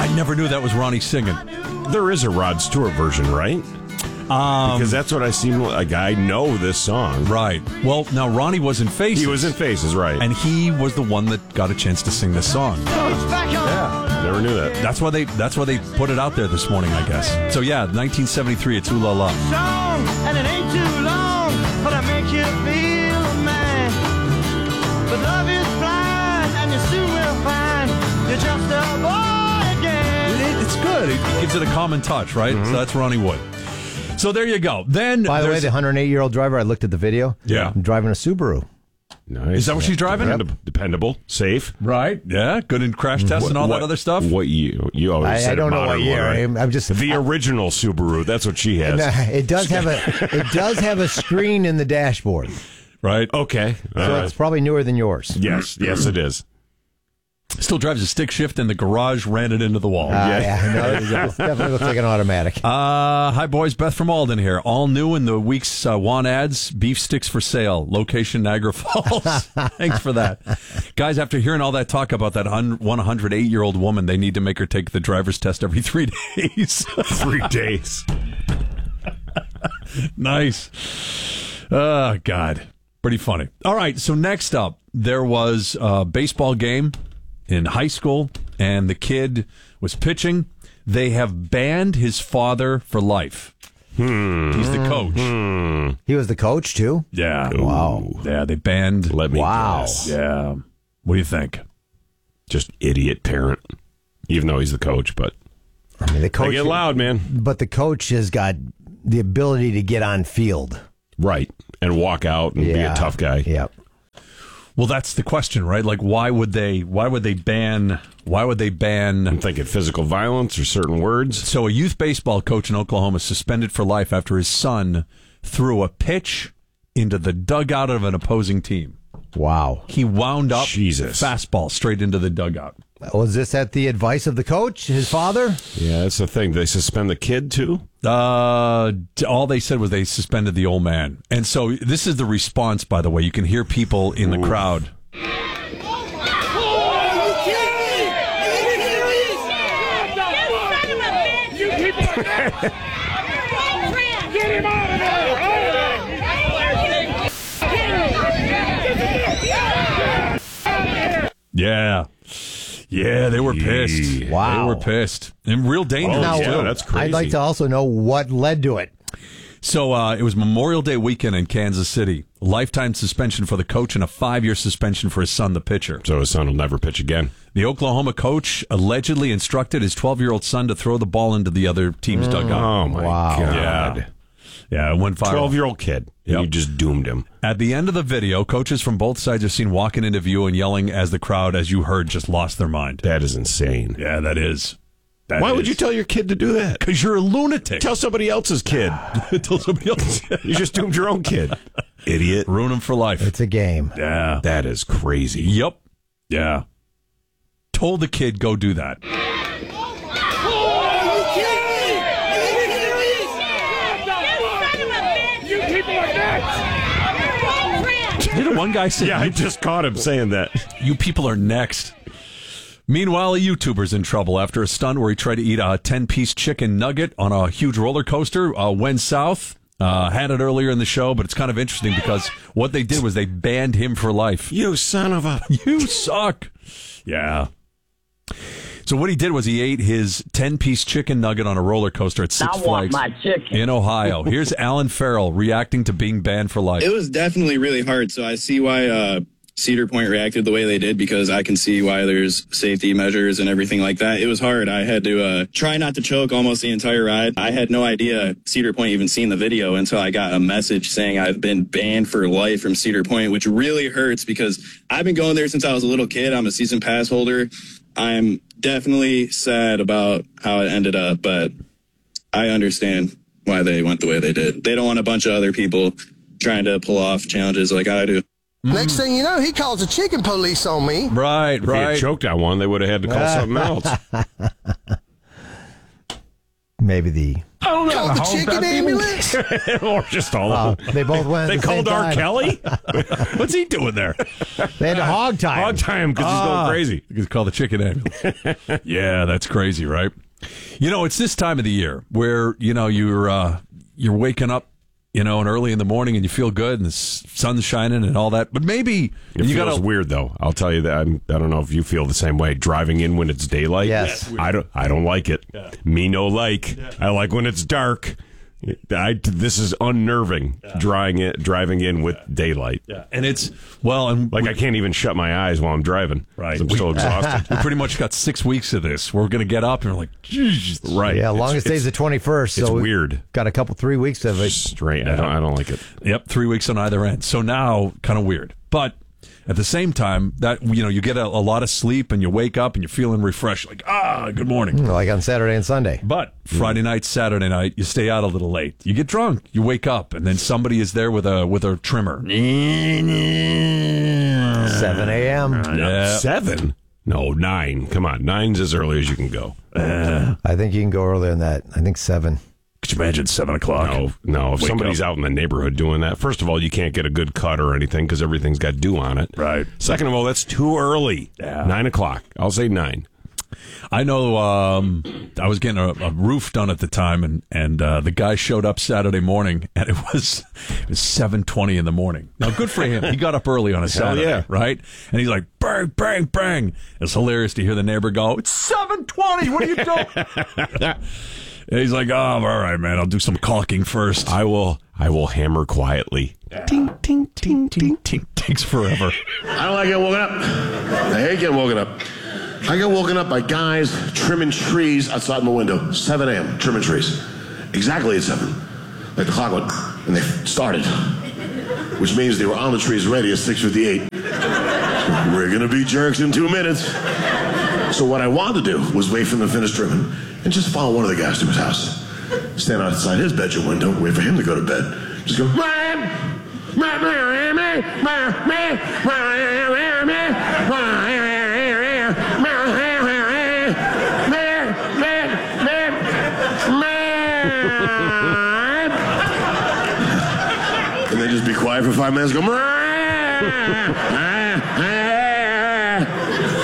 I never knew that was Ronnie singing. There is a Rod Stewart version, right? Because that's what I seem like. I know this song. Right. Well, now Ronnie was in Faces. He was in Faces, right. And he was the one that got a chance to sing this song. Yeah. Never knew that. That's why they put it out there this morning, I guess. So yeah, 1973, it's Ooh La La. And it ain't too long, but I make you feel a man. But love is blind, and you soon will find you're just a boy again. It's good. It gives it a common touch, right? Mm-hmm. So that's Ronnie Wood. So there you go. Then, by the way, the 108-year-old driver, I looked at the video. Yeah. I'm driving a Subaru. Nice. Is that what she's driving? Dependable, safe. Right. Yeah. Good in crash tests and all that other stuff. What you always said I don't know what year. Right? I'm just the original Subaru. That's what she has. It does have a screen in the dashboard. Right. Okay. So it's probably newer than yours. Yes, it is. Still drives a stick shift in the garage, ran it into the wall. Yeah, no, it definitely looks like an automatic. Hi, boys. Beth from Alden here. All new in the week's want ads, beef sticks for sale. Location, Niagara Falls. Thanks for that. Guys, after hearing all that talk about that 108-year-old woman, they need to make her take the driver's test every 3 days. 3 days. Nice. Oh, God. Pretty funny. All right, so next up, there was a baseball game in high school, and the kid was pitching. They have banned his father for life. He's the coach. He was the coach, too? Yeah. Wow. Yeah, they banned. Let me guess. Yeah. What do you think? Just idiot parent. Even though he's the coach, but I mean, the coach. They get loud, man. But the coach has got the ability to get on field. Right. And walk out and be a tough guy. Yep. Well, that's the question, right? Like, why would they ban? I'm thinking physical violence or certain words. So a youth baseball coach in Oklahoma suspended for life after his son threw a pitch into the dugout of an opposing team. Wow. He wound up Jesus. Fastball straight into the dugout. Was this at the advice of the coach, his father? Yeah, that's the thing. They suspend the kid, too? All they said was they suspended the old man. And so this is the response, by the way. You can hear people in the crowd. Get him out of there! Yeah. Yeah, they were pissed. Wow. They were pissed. And real dangerous, too. That's crazy. I'd like to also know what led to it. So it was Memorial Day weekend in Kansas City. Lifetime suspension for the coach and a 5-year suspension for his son, the pitcher. So his son will never pitch again. The Oklahoma coach allegedly instructed his 12-year-old son to throw the ball into the other team's dugout. Oh, my God. Yeah, it went viral. 12-year-old kid. And you just doomed him. At the end of the video, coaches from both sides are seen walking into view and yelling as the crowd, as you heard, just lost their mind. That is insane. Yeah, that is. Why would you tell your kid to do that? Because you're a lunatic. Tell somebody else's kid. Tell somebody else. You just doomed your own kid. Idiot. Ruin him for life. It's a game. Yeah. That is crazy. Yep. Yeah. Told the kid, go do that. Didn't one guy say... Yeah, I just caught him saying that. You people are next. Meanwhile, a YouTuber's in trouble after a stunt where he tried to eat a 10-piece chicken nugget on a huge roller coaster. Went south. Had it earlier in the show, but it's kind of interesting because what they did was they banned him for life. You son of a... You suck. Yeah. So what he did was he ate his 10-piece chicken nugget on a roller coaster at Six Flags in Ohio. Here's Alan Farrell reacting to being banned for life. It was definitely really hard, so I see why Cedar Point reacted the way they did, because I can see why there's safety measures and everything like that. It was hard. I had to try not to choke almost the entire ride. I had no idea Cedar Point even seen the video until I got a message saying I've been banned for life from Cedar Point, which really hurts because I've been going there since I was a little kid. I'm a season pass holder. I'm definitely sad about how it ended up, but I understand why they went the way they did. They don't want a bunch of other people trying to pull off challenges like I do. Next thing you know, he calls the chicken police on me. Right, If he had choked on one, they would have had to call something else. Maybe the... Oh, No, Called not the home chicken vacuum. ambulance? Or just all of them. They both went. They at the same called R. time. Kelly? What's he doing there? They had to hog tie him. Hog time because he's going crazy. You could call the chicken ambulance. Yeah, that's crazy, right? You know, it's this time of the year where, you know, you're waking up, you know, and early in the morning and you feel good and the sun's shining and all that. But maybe It feels weird, though. I'll tell you that. I don't know if you feel the same way. Driving in when it's daylight. Yes. I don't like it. Yeah. Me no like. Yeah. I like when it's dark. This is unnerving. Driving in with daylight. Yeah, and it's and I can't even shut my eyes while I'm driving. Right. I'm so exhausted. we pretty much got 6 weeks of this. We're going to get up and we're like, geez. Right. Yeah, longest day's the 21st. It's So weird. Got a couple 3 weeks of it. Straight. I don't like it. Yep, 3 weeks on either end. So now, kind of weird. But at the same time, that you get a lot of sleep and you wake up and you're feeling refreshed, like, good morning. Like on Saturday and Sunday. But Friday night, Saturday night, you stay out a little late. You get drunk. You wake up, and then somebody is there with a trimmer. 7 a.m. Yeah. 7? No, 9. Come on. 9's as early as you can go. I think you can go earlier than that. I think 7. Could you imagine 7 o'clock? No. If Wake somebody's up. out in the neighborhood doing that, first of all, you can't get a good cut or anything because everything's got dew on it. Right. Second of all, that's too early. Yeah. 9 o'clock. I'll say 9. I know I was getting a roof done at the time, and the guy showed up Saturday morning, and it was 7:20 in the morning. Now, good for him. He got up early on a Saturday, yeah. right? And he's like, bang, bang, bang. It's hilarious to hear the neighbor go, it's 7:20. What are you doing? And he's like, all right, man, I'll do some caulking first. I will hammer quietly. Ting, ting, ting, ting, ting. Takes forever. I don't like getting woken up. I hate getting woken up. I get woken up by guys trimming trees outside my window. 7 a.m. trimming trees. Exactly at 7. Like the clock went, and they started. Which means they were on the trees ready at 6:58. We're gonna be jerks in 2 minutes. So what I wanted to do was wait for them to finish trimming and just follow one of the guys to his house. Stand outside his bedroom window, wait for him to go to bed. Just go, and then just be quiet for 5 minutes, go,